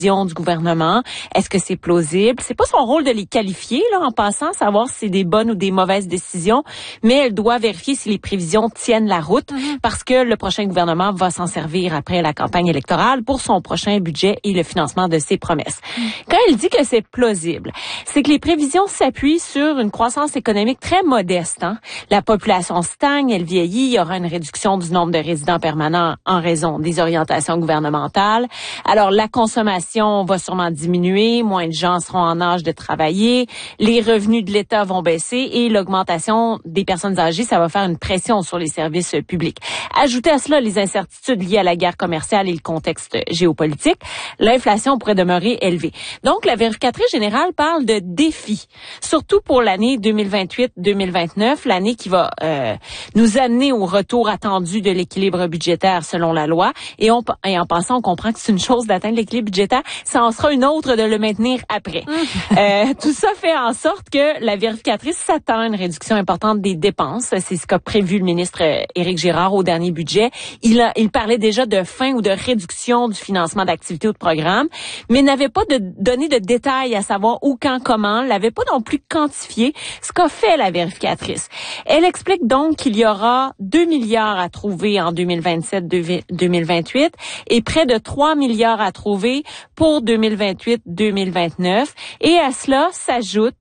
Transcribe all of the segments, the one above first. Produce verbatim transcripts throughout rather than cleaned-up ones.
du gouvernement. Est-ce que c'est plausible? C'est pas son rôle de les qualifier, là, en passant, savoir si c'est des bonnes ou des mauvaises décisions, mais elle doit vérifier si les prévisions tiennent la route, mm-hmm. parce que le prochain gouvernement va s'en servir après la campagne électorale pour son prochain budget et le financement de ses promesses. Mm. Quand elle dit que c'est plausible, c'est que les prévisions s'appuient sur une croissance économique très modeste, hein. La population stagne, elle vieillit, il y aura une réduction du nombre de résidents permanents en raison des orientations gouvernementales. Alors, la consommation va sûrement diminuer, moins de gens seront en âge de travailler, les revenus de l'État vont baisser et l'augmentation des personnes âgées, ça va faire une pression sur les services publics. Ajoutez à cela les incertitudes liées à la guerre commerciale et le contexte géopolitique, l'inflation pourrait demeurer élevée. Donc, la vérificatrice générale parle de défis, surtout pour l'année deux mille vingt-huit deux mille vingt-neuf, l'année qui va euh, nous amener au retour attendu de l'équilibre budgétaire selon la loi. Et, on, et en passant, on comprend que c'est une chose d'atteindre l'équilibre budgétaire, ça en sera une autre de le maintenir après. Mmh. euh, tout ça fait en sorte que la vérificatrice s'attend à une réduction importante des dépenses. C'est ce qu'a prévu le ministre Éric Girard au dernier budget. Il, a, il parlait déjà de fin ou de réduction du financement d'activités ou de programmes, mais n'avait pas de donné de détails à savoir où, quand, comment, l'avait pas non plus quantifié ce qu'a fait la vérificatrice. Elle explique donc qu'il y aura deux milliards à trouver en deux mille vingt-sept deux mille vingt-huit et près de trois milliards à trouver pour deux mille vingt-huit deux mille vingt-neuf. Et à cela s'ajoute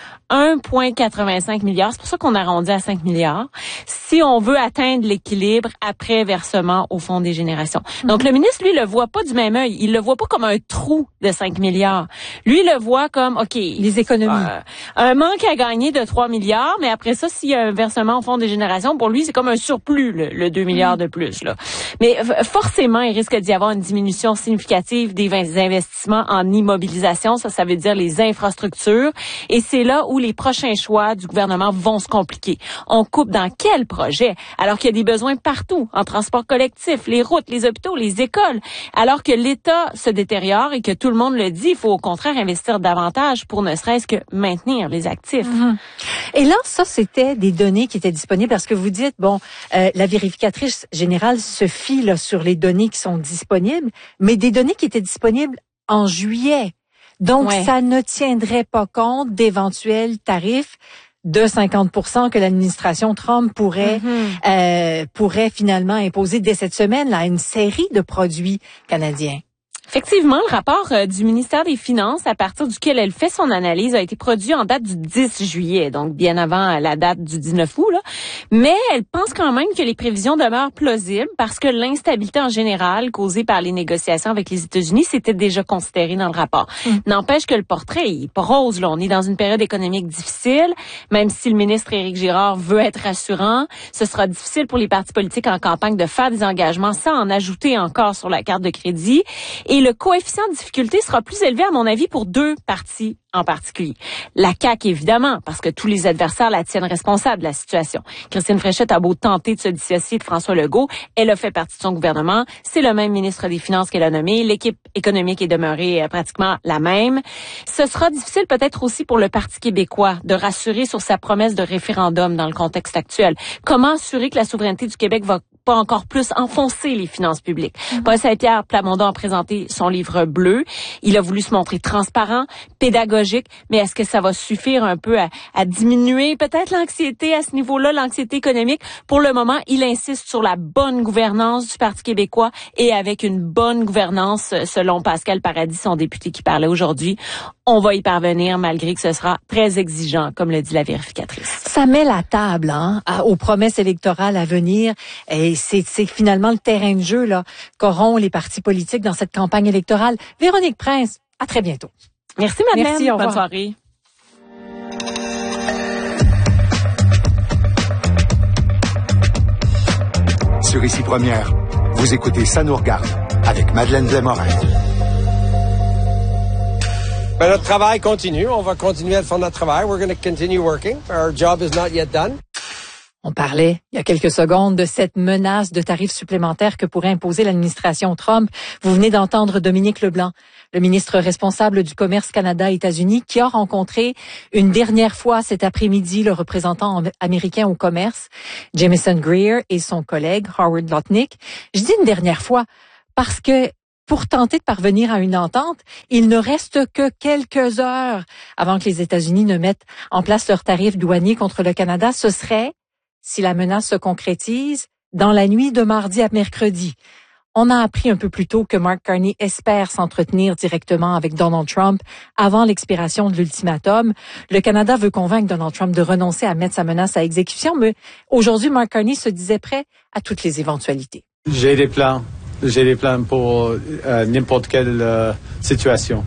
un virgule quatre-vingt-cinq milliard. C'est pour ça qu'on arrondit à cinq milliards. Si on veut atteindre l'équilibre après versement au Fonds des générations. Mm-hmm. Donc, le ministre, lui, le voit pas du même œil. Il le voit pas comme un trou de cinq milliards. Lui, il le voit comme, OK. Les économies. Euh, un manque à gagner de trois milliards, mais après ça, s'il y a un versement au Fonds des générations, pour lui, c'est comme un surplus, le, le deux milliards mm-hmm. de plus, là. Mais forcément, il risque d'y avoir une diminution significative des investissements en immobilisation. Ça, ça veut dire les infrastructures. Et c'est là où les prochains choix du gouvernement vont se compliquer. On coupe dans quel projet? Alors qu'il y a des besoins partout, en transport collectif, les routes, les hôpitaux, les écoles. Alors que l'État se détériore et que tout le monde le dit, il faut au contraire investir davantage pour ne serait-ce que maintenir les actifs. Mm-hmm. Et là, ça, c'était des données qui étaient disponibles parce que vous dites, bon, euh, la vérificatrice générale se fie là, sur les données qui sont disponibles, mais des données qui étaient disponibles en juillet. Donc, ouais. ça ne tiendrait pas compte d'éventuels tarifs de cinquante pour cent que l'administration Trump pourrait mm-hmm. euh, pourrait finalement imposer dès cette semaine là, à une série de produits canadiens. Effectivement, le rapport euh, du ministère des Finances, à partir duquel elle fait son analyse, a été produit en date du dix juillet, donc bien avant la date du dix-neuf août, là. Mais elle pense quand même que les prévisions demeurent plausibles parce que l'instabilité en général causée par les négociations avec les États-Unis, c'était déjà considéré dans le rapport. Mmh. N'empêche que le portrait est pas rose, là. On est dans une période économique difficile, même si le ministre Éric Girard veut être rassurant. Ce sera difficile pour les partis politiques en campagne de faire des engagements sans en ajouter encore sur la carte de crédit. Et le coefficient de difficulté sera plus élevé, à mon avis, pour deux partis en particulier. La C A Q, évidemment, parce que tous les adversaires la tiennent responsable de la situation. Christine Fréchette a beau tenter de se dissocier de François Legault, elle a fait partie de son gouvernement. C'est le même ministre des Finances qu'elle a nommé. L'équipe économique est demeurée pratiquement la même. Ce sera difficile peut-être aussi pour le Parti québécois de rassurer sur sa promesse de référendum dans le contexte actuel. Comment assurer que la souveraineté du Québec va pas encore plus enfoncer les finances publiques? Mm-hmm. Paul Saint-Pierre Plamondon a présenté son livre bleu. Il a voulu se montrer transparent, pédagogique, mais est-ce que ça va suffire un peu à, à diminuer peut-être l'anxiété à ce niveau-là, l'anxiété économique? Pour le moment, il insiste sur la bonne gouvernance du Parti québécois et avec une bonne gouvernance, selon Pascal Paradis, son député qui parlait aujourd'hui, on va y parvenir malgré que ce sera très exigeant, comme le dit la vérificatrice. Ça met la table hein, aux promesses électorales à venir et c'est, c'est finalement le terrain de jeu là qu'auront les partis politiques dans cette campagne électorale. Véronique Prince, à très bientôt. Merci Madeleine. Merci, au revoir. Bonne soirée. Sur Ici Première, vous écoutez Ça nous regarde avec Madeleine Blais-Morin. Ben, notre travail continue. On va continuer à faire notre travail. We're going to continue working. Our job is not yet done. On parlait il y a quelques secondes de cette menace de tarifs supplémentaires que pourrait imposer l'administration Trump. Vous venez d'entendre Dominique Leblanc, le ministre responsable du commerce Canada-États-Unis, qui a rencontré une dernière fois cet après-midi le représentant américain au commerce, Jamieson Greer, et son collègue Howard Lutnick. Je dis une dernière fois parce que pour tenter de parvenir à une entente. Il ne reste que quelques heures avant que les États-Unis ne mettent en place leurs tarifs douaniers contre le Canada. Ce serait, si la menace se concrétise, dans la nuit de mardi à mercredi. On a appris un peu plus tôt que Mark Carney espère s'entretenir directement avec Donald Trump avant l'expiration de l'ultimatum. Le Canada veut convaincre Donald Trump de renoncer à mettre sa menace à exécution, mais aujourd'hui, Mark Carney se disait prêt à toutes les éventualités. J'ai des plans. J'ai des plans pour euh, n'importe quelle euh, situation.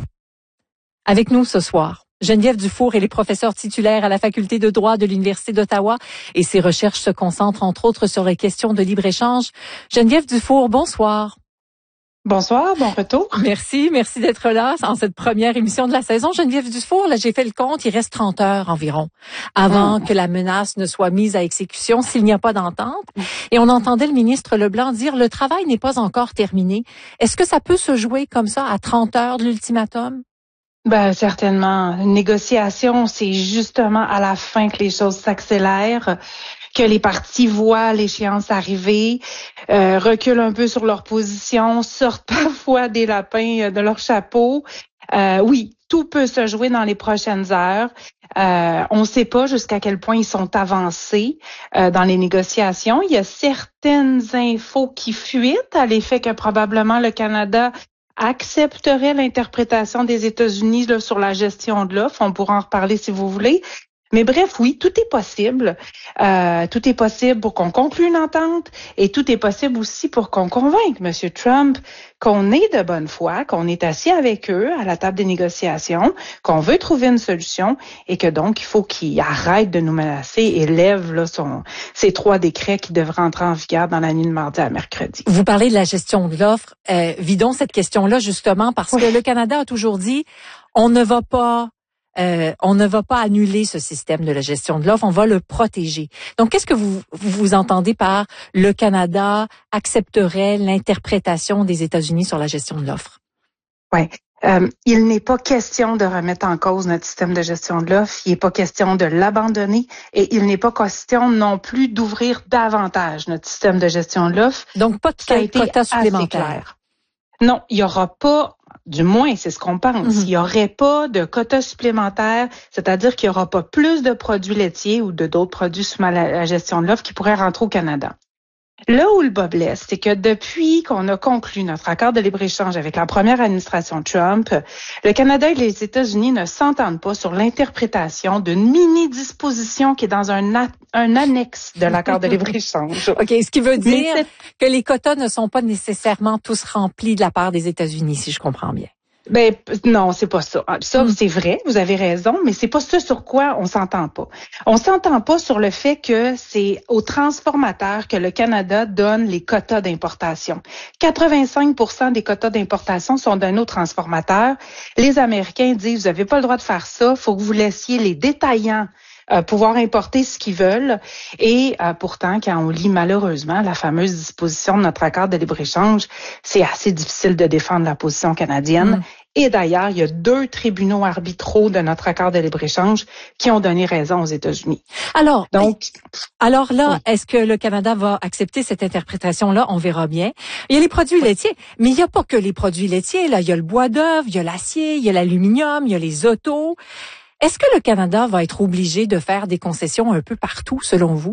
Avec nous ce soir, Geneviève Dufour, elle est professeure titulaire à la Faculté de droit de l'Université d'Ottawa et ses recherches se concentrent entre autres sur les questions de libre-échange. Geneviève Dufour, bonsoir. Bonsoir, bon retour. Merci, merci d'être là en cette première émission de la saison. Geneviève Dufour, là j'ai fait le compte, il reste trente heures environ avant mmh. que la menace ne soit mise à exécution s'il n'y a pas d'entente. Et on entendait le ministre Leblanc dire le travail n'est pas encore terminé. Est-ce que ça peut se jouer comme ça à trente heures de l'ultimatum? Ben certainement. Une négociation, c'est justement à la fin que les choses s'accélèrent, que les partis voient l'échéance arriver, euh, reculent un peu sur leur position, sortent parfois des lapins de leur chapeau. Euh, oui, tout peut se jouer dans les prochaines heures. Euh, on ne sait pas jusqu'à quel point ils sont avancés euh, dans les négociations. Il y a certaines infos qui fuitent à l'effet que probablement le Canada accepterait l'interprétation des États-Unis là, sur la gestion de l'offre. On pourra en reparler si vous voulez. Mais bref, oui, tout est possible. Euh, tout est possible pour qu'on conclue une entente et tout est possible aussi pour qu'on convainque M. Trump qu'on est de bonne foi, qu'on est assis avec eux à la table des négociations, qu'on veut trouver une solution et que donc il faut qu'il arrête de nous menacer et lève là, son, ces trois décrets qui devraient entrer en vigueur dans la nuit de mardi à mercredi. Vous parlez de la gestion de l'offre. Euh, vidons cette question-là justement parce oui. que le Canada a toujours dit on ne va pas Euh, on ne va pas annuler ce système de la gestion de l'offre, on va le protéger. Donc, qu'est-ce que vous vous entendez par le Canada accepterait l'interprétation des États-Unis sur la gestion de l'offre? Oui. Euh, il n'est pas question de remettre en cause notre système de gestion de l'offre, il n'est pas question de l'abandonner et il n'est pas question non plus d'ouvrir davantage notre système de gestion de l'offre. Donc, pas de quota supplémentaire. Non, il n'y aura pas, du moins c'est ce qu'on pense, mm-hmm. il n'y aurait pas de quota supplémentaire, c'est-à-dire qu'il n'y aura pas plus de produits laitiers ou de d'autres produits sous la gestion de l'offre qui pourraient rentrer au Canada. Là où le bas blesse, c'est que depuis qu'on a conclu notre accord de libre-échange avec la première administration Trump, le Canada et les États-Unis ne s'entendent pas sur l'interprétation d'une mini-disposition qui est dans un, a- un annexe de l'accord de libre-échange. OK, ce qui veut dire que les quotas ne sont pas nécessairement tous remplis de la part des États-Unis, si je comprends bien. Ben non, c'est pas ça. Ça, mm. c'est vrai, vous avez raison, mais c'est pas ce sur quoi on s'entend pas. On s'entend pas sur le fait que c'est aux transformateurs que le Canada donne les quotas d'importation. quatre-vingt-cinq pour cent des quotas d'importation sont donnés aux transformateurs. Les Américains disent, vous avez pas le droit de faire ça, faut que vous laissiez les détaillants Euh, pouvoir importer ce qu'ils veulent. Et euh, pourtant, quand on lit malheureusement la fameuse disposition de notre accord de libre-échange, c'est assez difficile de défendre la position canadienne. Mmh. Et d'ailleurs, il y a deux tribunaux arbitraux de notre accord de libre-échange qui ont donné raison aux États-Unis. Alors, donc, alors là, oui. est-ce que le Canada va accepter cette interprétation-là? On verra bien. Il y a les produits oui. laitiers, mais il n'y a pas que les produits laitiers. Là, il y a le bois d'œuvre, il y a l'acier, il y a l'aluminium, il y a les autos. Est-ce que le Canada va être obligé de faire des concessions un peu partout, selon vous?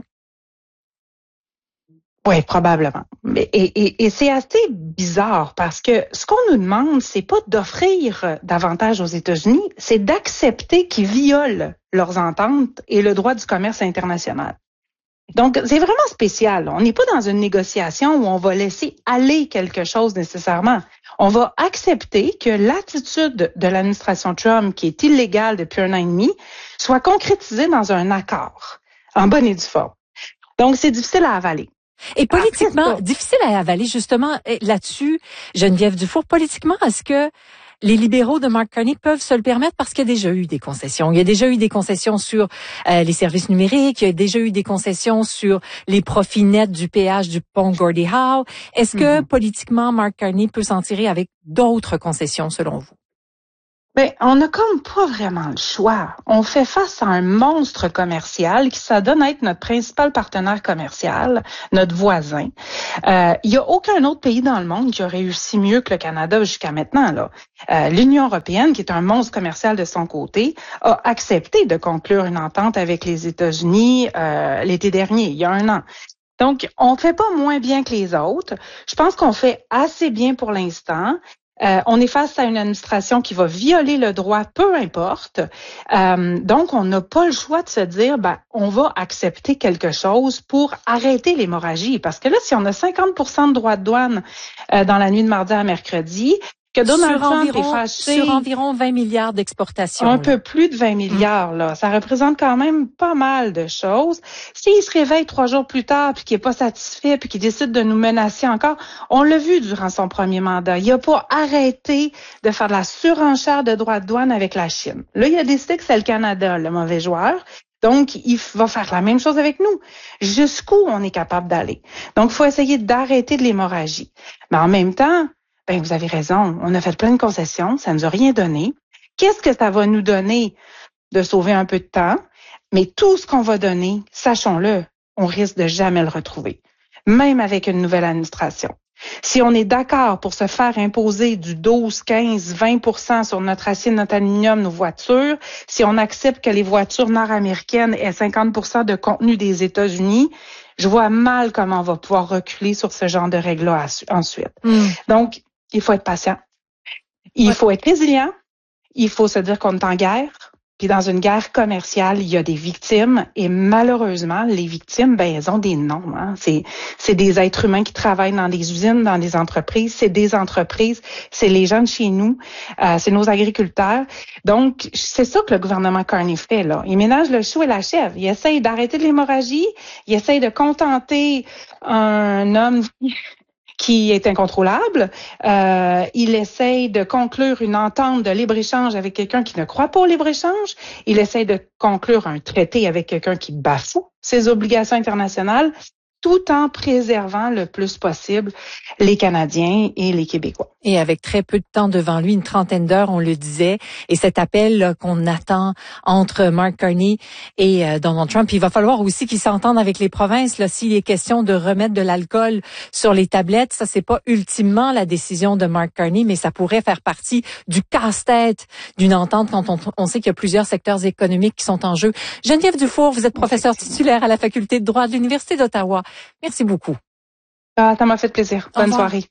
Oui, probablement. Mais, et, et, et c'est assez bizarre parce que ce qu'on nous demande, c'est pas d'offrir davantage aux États-Unis, c'est d'accepter qu'ils violent leurs ententes et le droit du commerce international. Donc, c'est vraiment spécial. On n'est pas dans une négociation où on va laisser aller quelque chose nécessairement. On va accepter que l'attitude de l'administration Trump, qui est illégale depuis un an et demi, soit concrétisée dans un accord, en bonne et due forme. Donc, c'est difficile à avaler. Et politiquement, Après, difficile à avaler, justement, là-dessus, Geneviève Dufour, politiquement, est-ce que les libéraux de Mark Carney peuvent se le permettre parce qu'il y a déjà eu des concessions. Il y a déjà eu des concessions sur euh, les services numériques, il y a déjà eu des concessions sur les profits nets du péage du pont Gordie Howe. Est-ce que mm-hmm. politiquement, Mark Carney peut s'en tirer avec d'autres concessions selon vous? Ben, on n'a comme pas vraiment le choix. On fait face à un monstre commercial qui s'adonne à être notre principal partenaire commercial, notre voisin. Euh, il y a aucun autre pays dans le monde qui a réussi mieux que le Canada jusqu'à maintenant, là. Euh, l'Union européenne, qui est un monstre commercial de son côté, a accepté de conclure une entente avec les États-Unis euh, l'été dernier, il y a un an. Donc, on fait pas moins bien que les autres. Je pense qu'on fait assez bien pour l'instant. Euh, on est face à une administration qui va violer le droit, peu importe. Euh, donc, on n'a pas le choix de se dire, ben, on va accepter quelque chose pour arrêter l'hémorragie. Parce que là, si on a cinquante pour cent de droits de douane euh, dans la nuit de mardi à mercredi, que Donald sur Trump environ, est fâché... Sur environ vingt milliards d'exportations. Un là. peu plus de vingt milliards, là. Ça représente quand même pas mal de choses. S'il se réveille trois jours plus tard, puis qu'il est pas satisfait, puis qu'il décide de nous menacer encore, on l'a vu durant son premier mandat. Il a pas arrêté de faire de la surenchère de droits de douane avec la Chine. Là, il a décidé que c'est le Canada, le mauvais joueur. Donc, il va faire la même chose avec nous. Jusqu'où on est capable d'aller. Donc, il faut essayer d'arrêter de l'hémorragie. Mais en même temps, ben, vous avez raison. On a fait plein de concessions. Ça nous a rien donné. Qu'est-ce que ça va nous donner de sauver un peu de temps? Mais tout ce qu'on va donner, sachons-le, on risque de jamais le retrouver. Même avec une nouvelle administration. Si on est d'accord pour se faire imposer du douze, quinze, vingt pour cent sur notre acier, notre aluminium, nos voitures, si on accepte que les voitures nord-américaines aient cinquante pour cent de contenu des États-Unis, je vois mal comment on va pouvoir reculer sur ce genre de règles-là ensuite. Mm. Donc, il faut être patient. Il ouais. faut être résilient. Il faut se dire qu'on est en guerre. Puis dans une guerre commerciale, il y a des victimes. Et malheureusement, les victimes, ben, elles ont des noms. Hein. C'est, c'est des êtres humains qui travaillent dans des usines, dans des entreprises. C'est des entreprises. C'est les gens de chez nous. Euh, c'est nos agriculteurs. Donc, c'est ça que le gouvernement Carney fait, là. Il ménage le chou et la chèvre. Il essaye d'arrêter de l'hémorragie. Il essaye de contenter un homme qui est incontrôlable. Euh, il essaye de conclure une entente de libre-échange avec quelqu'un qui ne croit pas au libre-échange. Il essaye de conclure un traité avec quelqu'un qui bafoue ses obligations internationales, tout en préservant le plus possible les Canadiens et les Québécois. Et avec très peu de temps devant lui, une trentaine d'heures, on le disait, et cet appel là, qu'on attend entre Mark Carney et euh, Donald Trump, il va falloir aussi qu'ils s'entendent avec les provinces. Là, s'il est question de remettre de l'alcool sur les tablettes, ça c'est pas ultimement la décision de Mark Carney, mais ça pourrait faire partie du casse-tête d'une entente quand on, on sait qu'il y a plusieurs secteurs économiques qui sont en jeu. Geneviève Dufour, vous êtes professeure titulaire à la Faculté de droit de l'Université d'Ottawa. Merci beaucoup. Ah, ça m'a fait plaisir. Bonne soirée.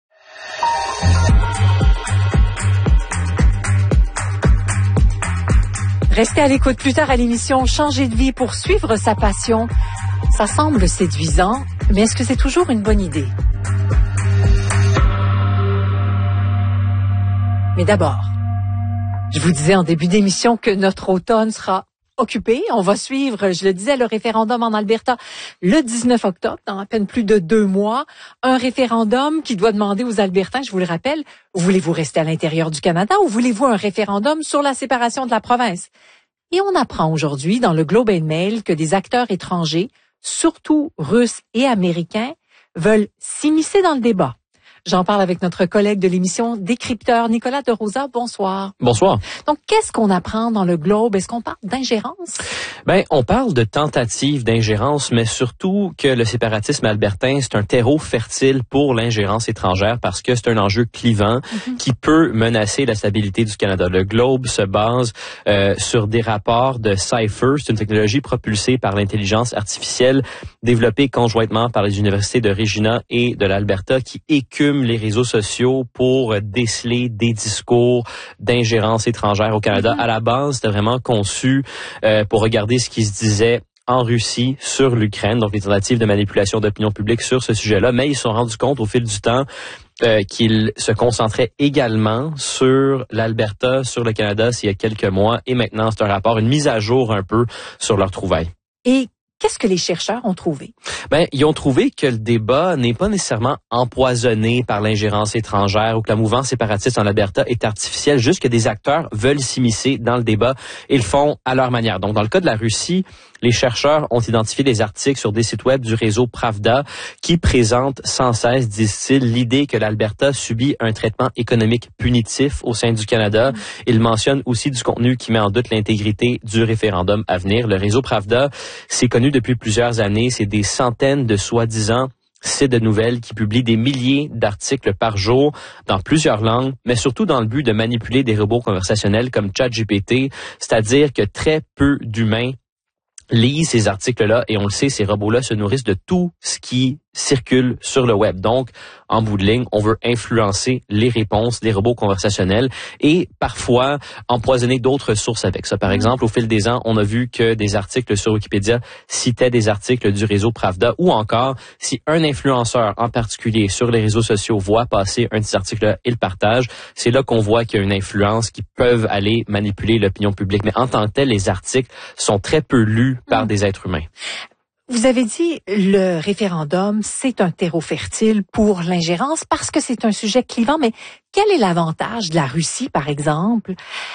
Restez à l'écoute plus tard à l'émission Changer de vie pour suivre sa passion. Ça semble séduisant, mais est-ce que c'est toujours une bonne idée? Mais d'abord, je vous disais en début d'émission que notre automne sera occupé. On va suivre, je le disais, le référendum en Alberta le dix-neuf octobre, dans à peine plus de deux mois. Un référendum qui doit demander aux Albertains, je vous le rappelle, voulez-vous rester à l'intérieur du Canada ou voulez-vous un référendum sur la séparation de la province? Et on apprend aujourd'hui dans le Globe and Mail que des acteurs étrangers, surtout russes et américains, veulent s'immiscer dans le débat. J'en parle avec notre collègue de l'émission Décrypteur, Nicolas de Rosa. Bonsoir. Bonsoir. Donc, qu'est-ce qu'on apprend dans le Globe? Est-ce qu'on parle d'ingérence? Ben, on parle de tentative d'ingérence, mais surtout que le séparatisme albertain, c'est un terreau fertile pour l'ingérence étrangère parce que c'est un enjeu clivant mm-hmm. qui peut menacer la stabilité du Canada. Le Globe se base euh, sur des rapports de Cypher. C'est une technologie propulsée par l'intelligence artificielle développée conjointement par les universités de Regina et de l'Alberta qui écument les réseaux sociaux pour déceler des discours d'ingérence étrangère au Canada. Mm-hmm. À la base, c'était vraiment conçu euh, pour regarder ce qui se disait en Russie sur l'Ukraine, donc les tentatives de manipulation d'opinion publique sur ce sujet-là, mais ils se sont rendus compte au fil du temps euh, qu'ils se concentraient également sur l'Alberta, sur le Canada, s'il y a quelques mois, et maintenant c'est un rapport, une mise à jour un peu sur leurs trouvailles. Et Qu'est-ce que les chercheurs ont trouvé? Ben, ils ont trouvé que le débat n'est pas nécessairement empoisonné par l'ingérence étrangère ou que la mouvance séparatiste en Alberta est artificielle, juste que des acteurs veulent s'immiscer dans le débat et le font à leur manière. Donc, dans le cas de la Russie, les chercheurs ont identifié des articles sur des sites web du réseau Pravda qui présentent sans cesse, disent-ils, l'idée que l'Alberta subit un traitement économique punitif au sein du Canada. Ils mentionnent aussi du contenu qui met en doute l'intégrité du référendum à venir. Le réseau Pravda, c'est connu depuis plusieurs années. C'est des centaines de soi-disant sites de nouvelles qui publient des milliers d'articles par jour dans plusieurs langues, mais surtout dans le but de manipuler des robots conversationnels comme ChatGPT, c'est-à-dire que très peu d'humains lisent ces articles-là et on le sait, ces robots-là se nourrissent de tout ce qui circule sur le web. Donc, en bout de ligne, on veut influencer les réponses des robots conversationnels et parfois empoisonner d'autres sources avec ça. Par exemple, au fil des ans, on a vu que des articles sur Wikipédia citaient des articles du réseau Pravda ou encore, si un influenceur en particulier sur les réseaux sociaux voit passer un de ces articles-là et le partage, c'est là qu'on voit qu'il y a une influence qui peuvent aller manipuler l'opinion publique. Mais en tant que tel, les articles sont très peu lus par mmh. des êtres humains. Vous avez dit le référendum, c'est un terreau fertile pour l'ingérence parce que c'est un sujet clivant, mais quel est l'avantage de la Russie, par exemple,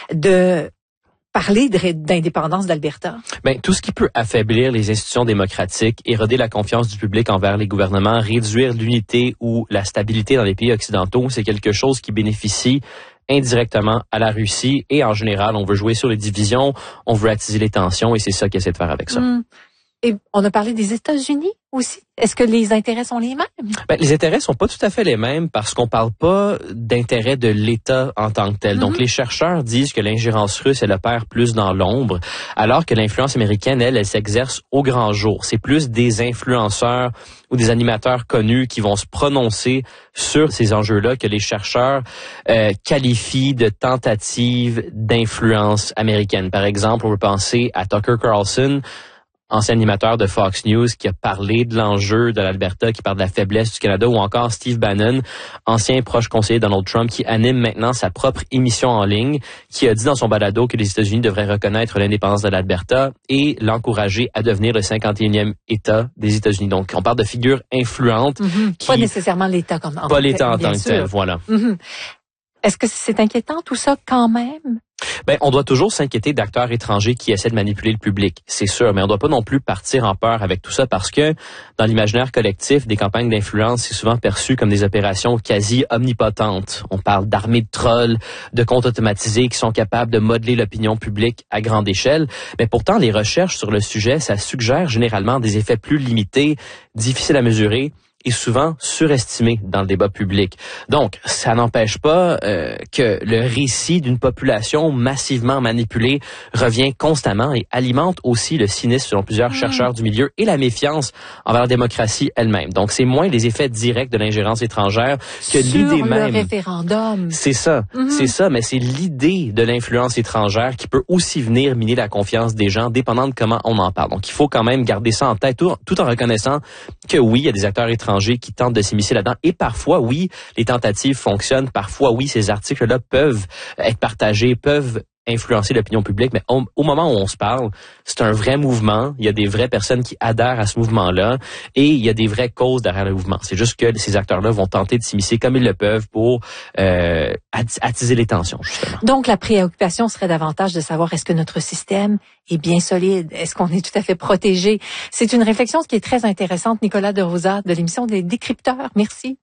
de parler d'indépendance d'Alberta? Ben, tout ce qui peut affaiblir les institutions démocratiques, éroder la confiance du public envers les gouvernements, réduire l'unité ou la stabilité dans les pays occidentaux, c'est quelque chose qui bénéficie indirectement à la Russie et en général, on veut jouer sur les divisions, on veut attiser les tensions et c'est ça qu'ils essaient de faire avec ça. Mmh. Et on a parlé des États-Unis aussi. Est-ce que les intérêts sont les mêmes? Ben, les intérêts sont pas tout à fait les mêmes parce qu'on parle pas d'intérêt de l'État en tant que tel. Mm-hmm. Donc, les chercheurs disent que l'ingérence russe, elle opère plus dans l'ombre, alors que l'influence américaine, elle, elle s'exerce au grand jour. C'est plus des influenceurs ou des animateurs connus qui vont se prononcer sur ces enjeux-là que les chercheurs euh, qualifient de tentatives d'influence américaine. Par exemple, on peut penser à Tucker Carlson, ancien animateur de Fox News, qui a parlé de l'enjeu de l'Alberta, qui parle de la faiblesse du Canada, ou encore Steve Bannon, ancien proche conseiller de Donald Trump, qui anime maintenant sa propre émission en ligne, qui a dit dans son balado que les États-Unis devraient reconnaître l'indépendance de l'Alberta et l'encourager à devenir le cinquante et unième État des États-Unis. Donc, on parle de figures influentes. Mm-hmm. Qui... Pas nécessairement l'État comme en Pas l'État en tant que tel, voilà. Mm-hmm. Est-ce que c'est inquiétant tout ça quand même? Ben, on doit toujours s'inquiéter d'acteurs étrangers qui essaient de manipuler le public, c'est sûr, mais on doit pas non plus partir en peur avec tout ça parce que dans l'imaginaire collectif, des campagnes d'influence, c'est souvent perçu comme des opérations quasi omnipotentes. On parle d'armées de trolls, de comptes automatisés qui sont capables de modeler l'opinion publique à grande échelle, mais pourtant les recherches sur le sujet, ça suggère généralement des effets plus limités, difficiles à mesurer, est souvent surestimé dans le débat public. Donc, ça n'empêche pas euh, que le récit d'une population massivement manipulée revient constamment et alimente aussi le cynisme selon plusieurs mmh. chercheurs du milieu et la méfiance envers la démocratie elle-même. Donc, c'est moins les effets directs de l'ingérence étrangère que Sur l'idée même. le référendum. C'est ça, mmh. c'est ça, mais c'est l'idée de l'influence étrangère qui peut aussi venir miner la confiance des gens, dépendant de comment on en parle. Donc, il faut quand même garder ça en tête, tout, tout en reconnaissant que oui, il y a des acteurs étrangers qui tentent de s'immiscer là-dedans. Et parfois, oui, les tentatives fonctionnent. Parfois, oui, ces articles-là peuvent être partagés, peuvent influencer l'opinion publique. Mais au, au moment où on se parle, c'est un vrai mouvement. Il y a des vraies personnes qui adhèrent à ce mouvement-là et il y a des vraies causes derrière le mouvement. C'est juste que ces acteurs-là vont tenter de s'immiscer comme ils le peuvent pour euh, attiser les tensions, justement. Donc, la préoccupation serait davantage de savoir est-ce que notre système est bien solide? Est-ce qu'on est tout à fait protégé? C'est une réflexion qui est très intéressante. Nicolas de Rosa, de l'émission des Décrypteurs. Merci.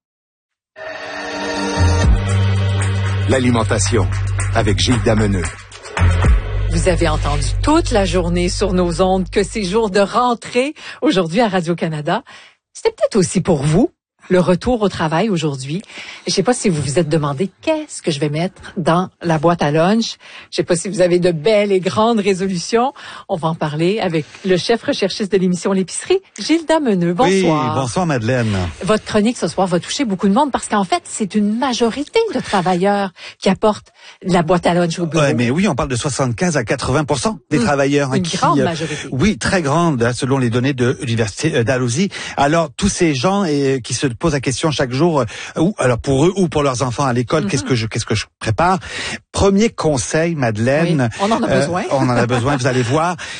L'alimentation, avec Gilles Dameneux. Vous avez entendu toute la journée sur nos ondes que c'est jour de rentrée aujourd'hui à Radio-Canada. C'était peut-être aussi pour vous le retour au travail aujourd'hui. Je sais pas si vous vous êtes demandé qu'est-ce que je vais mettre dans la boîte à lunch. Je sais pas si vous avez de belles et grandes résolutions. On va en parler avec le chef recherchiste de l'émission L'Épicerie, Gilles Dameneux. Bonsoir. Oui, bonsoir Madeleine. Votre chronique ce soir va toucher beaucoup de monde parce qu'en fait, c'est une majorité de travailleurs qui apportent la boîte à lunch au bureau. Ouais, mais oui, on parle de soixante-quinze à quatre-vingts pour cent des mmh, travailleurs. Une qui, grande euh, majorité. Oui, très grande, hein, selon les données de l'Université d'Alousie. Alors, tous ces gens et, qui se posent la question chaque jour, euh, ou alors pour eux ou pour leurs enfants à l'école, mmh. qu'est-ce que je qu'est-ce que je prépare? Premier conseil, Madeleine. Oui, on en a euh, besoin. On en a besoin, vous allez voir.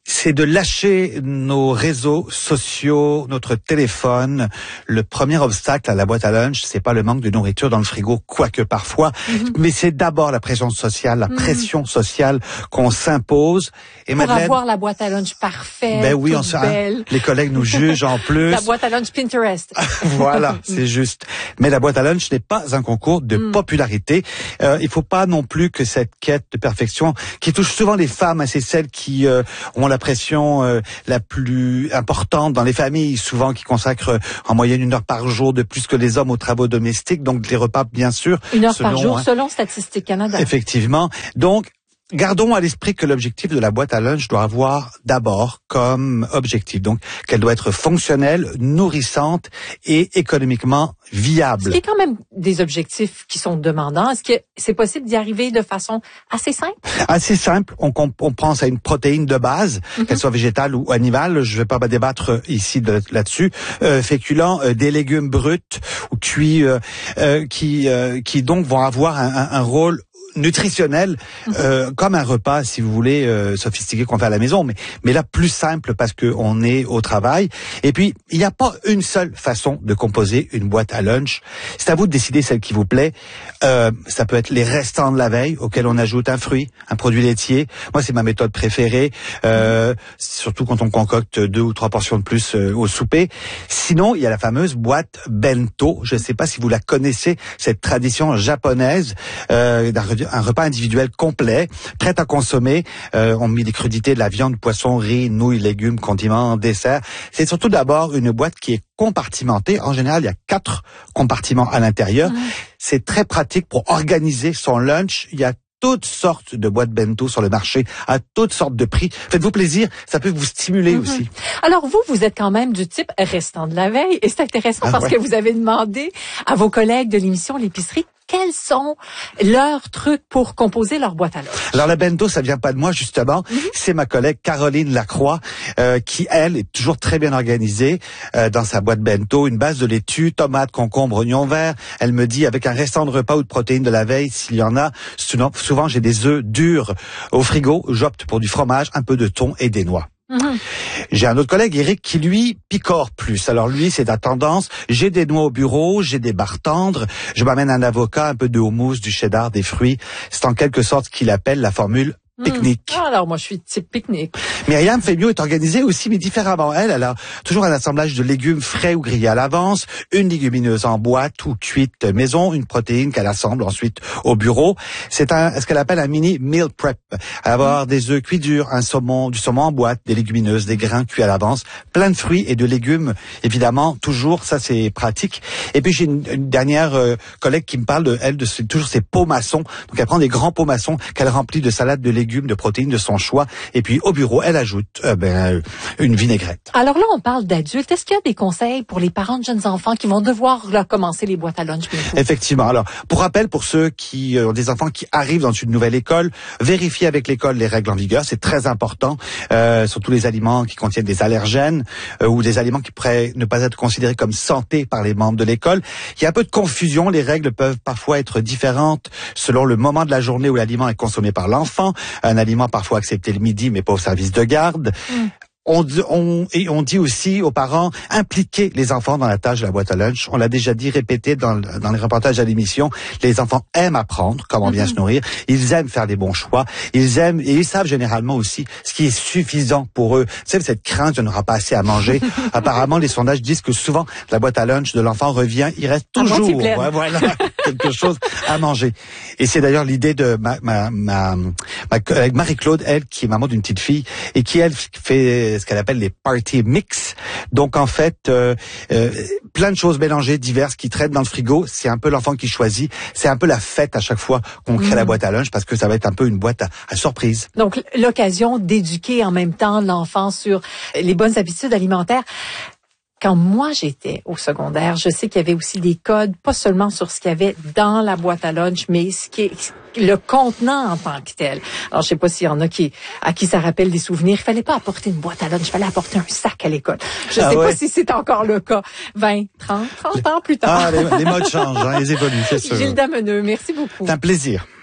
c'est de lâcher nos réseaux sociaux, notre téléphone. Le premier obstacle à la boîte à lunch, c'est pas le manque de nourriture dans le frigo, quoique parfois, mm-hmm. mais c'est d'abord la pression sociale, la mm-hmm. pression sociale qu'on s'impose. Et pour Madeleine, avoir la boîte à lunch parfaite, ben oui, toute on belle. Hein, les collègues nous jugent en plus. La boîte à lunch Pinterest. Voilà, c'est juste. Mais la boîte à lunch n'est pas un concours de mm. popularité. Euh, il faut pas non plus que cette quête de perfection, qui touche souvent les femmes, hein, c'est celles qui euh, ont la pression euh, la plus importante dans les familles, souvent qui consacrent en moyenne une heure par jour de plus que les hommes aux travaux domestiques, donc les repas bien sûr. Une heure selon, par jour, hein, selon Statistique Canada. Effectivement. Donc, gardons à l'esprit que l'objectif de la boîte à lunch doit avoir d'abord comme objectif, donc qu'elle doit être fonctionnelle, nourrissante et économiquement viable. Ce qui est quand même des objectifs qui sont demandants. Est-ce que c'est possible d'y arriver de façon assez simple? Assez simple. On, on pense à une protéine de base, mm-hmm. qu'elle soit végétale ou animale. Je ne vais pas me débattre ici de, là-dessus. Euh, féculents, euh, des légumes bruts ou cuits, euh, euh, qui, euh, qui donc vont avoir un, un, un rôle nutritionnel, euh, comme un repas, si vous voulez, euh, sophistiqué qu'on fait à la maison, mais mais là plus simple parce que on est au travail. Et puis il n'y a pas une seule façon de composer une boîte à lunch. C'est à vous de décider celle qui vous plaît. Euh, ça peut être les restants de la veille auxquels on ajoute un fruit, un produit laitier. Moi, c'est ma méthode préférée, euh, surtout quand on concocte deux ou trois portions de plus euh, au souper. Sinon, il y a la fameuse boîte bento. Je ne sais pas si vous la connaissez, cette tradition japonaise euh, d'un un repas individuel complet, prêt à consommer. Euh, on met des crudités, de la viande, poisson, riz, nouilles, légumes, condiments, dessert. C'est surtout d'abord une boîte qui est compartimentée. En général, il y a quatre compartiments à l'intérieur. Mmh. C'est très pratique pour organiser son lunch. Il y a toutes sortes de boîtes bento sur le marché, à toutes sortes de prix. Faites-vous plaisir, ça peut vous stimuler mmh. aussi. Alors vous, vous êtes quand même du type restant de la veille, et c'est intéressant ah, parce ouais. que vous avez demandé à vos collègues de l'émission L'épicerie quels sont leurs trucs pour composer leur boîte à lunch. Alors la bento, ça vient pas de moi justement, mm-hmm. c'est ma collègue Caroline Lacroix euh, qui elle est toujours très bien organisée euh, dans sa boîte bento, une base de laitue, tomates, concombres, oignons verts. Elle me dit avec un restant de repas ou de protéines de la veille s'il y en a. Souvent, souvent j'ai des œufs durs au frigo, j'opte pour du fromage, un peu de thon et des noix. Mmh. J'ai un autre collègue, Eric, qui lui picore plus. Alors lui, c'est la tendance. J'ai des noix au bureau, j'ai des barres tendres, je m'amène un avocat, un peu de houmous, du cheddar, des fruits. C'est en quelque sorte ce qu'il appelle la formule pique-nique. Mmh. Alors moi je suis type pique-nique. Myriam Fémiot est organisée aussi mais différemment. Elle, elle a toujours un assemblage de légumes frais ou grillés à l'avance, une légumineuse en boîte ou cuite maison, une protéine qu'elle assemble ensuite au bureau. C'est un ce qu'elle appelle un mini meal prep. Avoir mmh. des œufs cuits durs, un saumon, du saumon en boîte, des légumineuses, des grains cuits à l'avance, plein de fruits et de légumes évidemment toujours, ça c'est pratique. Et puis j'ai une, une dernière euh, collègue qui me parle de elle de ce, toujours ses pots maçons. Donc elle prend des grands pots maçons qu'elle remplit de salades de légumes, de protéines de son choix. Et puis, au bureau, elle ajoute euh, ben, une vinaigrette. Alors là, on parle d'adultes. Est-ce qu'il y a des conseils pour les parents de jeunes enfants qui vont devoir là, commencer les boîtes à lunch bientôt? Effectivement. Alors, pour rappel, pour ceux qui euh, ont des enfants qui arrivent dans une nouvelle école, vérifiez avec l'école les règles en vigueur. C'est très important. Euh, surtout les aliments qui contiennent des allergènes euh, ou des aliments qui pourraient ne pas être considérés comme santé par les membres de l'école. Il y a un peu de confusion. Les règles peuvent parfois être différentes selon le moment de la journée où l'aliment est consommé par l'enfant. Un aliment parfois accepté le midi, mais pas au service de garde. Mm. On, on, et on dit aussi aux parents, impliquer les enfants dans la tâche de la boîte à lunch. On l'a déjà dit, répété dans, dans les reportages à l'émission. Les enfants aiment apprendre comment bien mm-hmm. se nourrir. Ils aiment faire des bons choix. Ils aiment, et ils savent généralement aussi ce qui est suffisant pour eux. Tu sais, cette crainte, je n'aurai pas assez à manger. Apparemment, les sondages disent que souvent, la boîte à lunch de l'enfant revient, il reste toujours, ouais, voilà, quelque chose à manger. Et c'est d'ailleurs l'idée de ma, ma, ma, ma collègue Marie-Claude, elle, qui est maman d'une petite fille, et qui, elle, fait ce qu'elle appelle les party mix. Donc en fait, euh, euh, plein de choses mélangées, diverses, qui traînent dans le frigo. C'est un peu l'enfant qui choisit. C'est un peu la fête à chaque fois qu'on crée mmh. la boîte à lunch parce que ça va être un peu une boîte à, à surprise. Donc l'occasion d'éduquer en même temps l'enfant sur les bonnes habitudes alimentaires. Quand moi j'étais au secondaire, je sais qu'il y avait aussi des codes, pas seulement sur ce qu'il y avait dans la boîte à lunch, mais ce qui est le contenant en tant que tel. Alors je sais pas s'il y en a qui à qui ça rappelle des souvenirs. Il fallait pas apporter une boîte à lunch, il fallait apporter un sac à l'école. Je ah sais ouais. pas si c'est encore le cas. vingt, trente, trente ans plus tard. Ah, les, les modes changent, hein, ils évoluent, c'est sûr. Gilles Dameneux, merci beaucoup. C'est un plaisir.